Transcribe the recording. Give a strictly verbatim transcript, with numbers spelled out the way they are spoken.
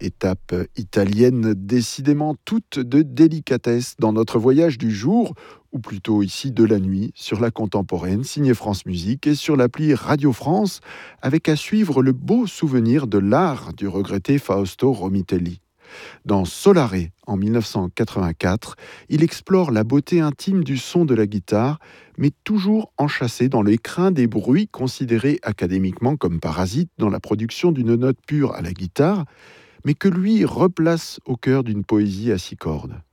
Étape italienne décidément toute de délicatesse dans notre voyage du jour, ou plutôt ici de la nuit, sur la contemporaine signée France Musique et sur l'appli Radio France, avec à suivre le beau souvenir de l'art du regretté Fausto Romitelli. Dans Solare, en dix-neuf cent quatre-vingt-quatre, il explore la beauté intime du son de la guitare, mais toujours enchâssé dans l'écrin des bruits considérés académiquement comme parasites dans la production d'une note pure à la guitare, mais que lui replace au cœur d'une poésie à six cordes.